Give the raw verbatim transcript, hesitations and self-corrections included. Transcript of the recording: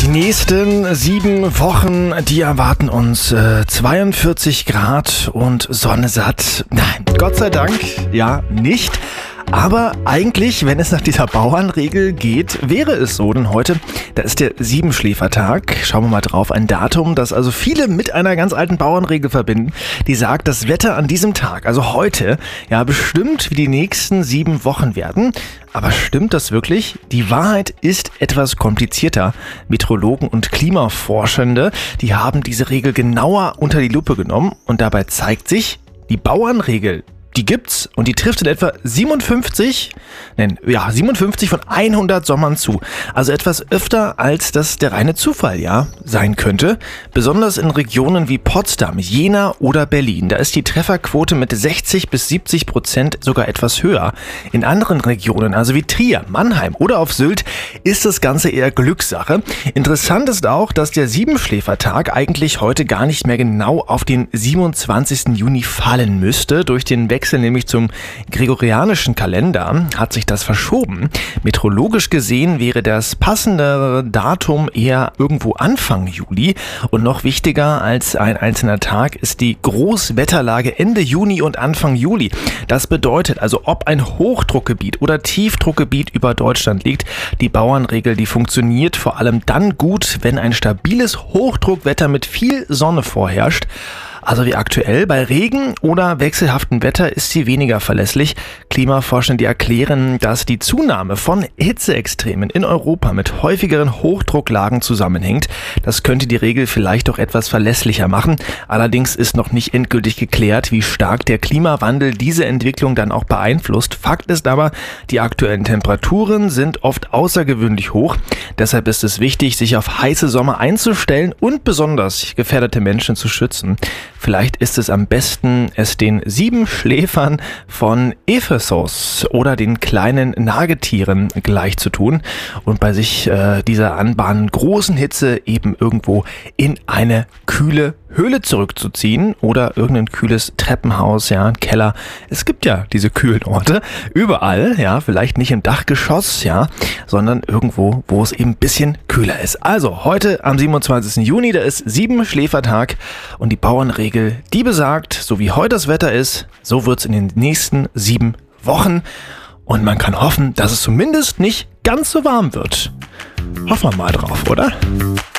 Die nächsten sieben Wochen, die erwarten uns äh, zweiundvierzig Grad und Sonne satt. Nein, Gott sei Dank, ja, nicht. Aber eigentlich, wenn es nach dieser Bauernregel geht, wäre es so. Denn heute, da ist der Siebenschläfertag. Schauen wir mal drauf. Ein Datum, das also viele mit einer ganz alten Bauernregel verbinden. Die sagt, das Wetter an diesem Tag, also heute, ja bestimmt, wie die nächsten sieben Wochen werden. Aber stimmt das wirklich? Die Wahrheit ist etwas komplizierter. Meteorologen und Klimaforschende, die haben diese Regel genauer unter die Lupe genommen. Und dabei zeigt sich, die Bauernregel, die gibt's und die trifft in etwa siebenundfünfzig, nein, ja, siebenundfünfzig von hundert Sommern zu. Also etwas öfter, als das der reine Zufall ja sein könnte. Besonders in Regionen wie Potsdam, Jena oder Berlin. Da ist die Trefferquote mit sechzig bis siebzig Prozent sogar etwas höher. In anderen Regionen, also wie Trier, Mannheim oder auf Sylt, ist das Ganze eher Glückssache. Interessant ist auch, dass der Siebenschläfertag eigentlich heute gar nicht mehr genau auf den siebenundzwanzigsten Juni fallen müsste. Durch den Wechsel nämlich zum gregorianischen Kalender hat sich das verschoben. Meteorologisch gesehen wäre das passende Datum eher irgendwo Anfang Juli. Und noch wichtiger als ein einzelner Tag ist die Großwetterlage Ende Juni und Anfang Juli. Das bedeutet also, ob ein Hochdruckgebiet oder Tiefdruckgebiet über Deutschland liegt, die Bauernregel, die funktioniert vor allem dann gut, wenn ein stabiles Hochdruckwetter mit viel Sonne vorherrscht. Also wie aktuell, bei Regen oder wechselhaftem Wetter ist sie weniger verlässlich. Klimaforschende erklären, dass die Zunahme von Hitzeextremen in Europa mit häufigeren Hochdrucklagen zusammenhängt. Das könnte die Regel vielleicht auch etwas verlässlicher machen. Allerdings ist noch nicht endgültig geklärt, wie stark der Klimawandel diese Entwicklung dann auch beeinflusst. Fakt ist aber, die aktuellen Temperaturen sind oft außergewöhnlich hoch. Deshalb ist es wichtig, sich auf heiße Sommer einzustellen und besonders gefährdete Menschen zu schützen. Vielleicht ist es am besten, es den Siebenschläfern von Ephesos oder den kleinen Nagetieren gleich zu tun und bei sich äh, dieser anbahnenden großen Hitze eben irgendwo in eine kühle Höhle zurückzuziehen oder irgendein kühles Treppenhaus, ja, ein Keller. Es gibt ja diese kühlen Orte überall, ja, vielleicht nicht im Dachgeschoss, ja, sondern irgendwo, wo es eben ein bisschen kühler ist. Also heute am siebenundzwanzigsten Juni, da ist Siebenschläfertag und die Bauernregel, die besagt, so wie heute das Wetter ist, so wird es in den nächsten sieben Wochen und man kann hoffen, dass es zumindest nicht ganz so warm wird. Hoffen wir mal drauf, oder?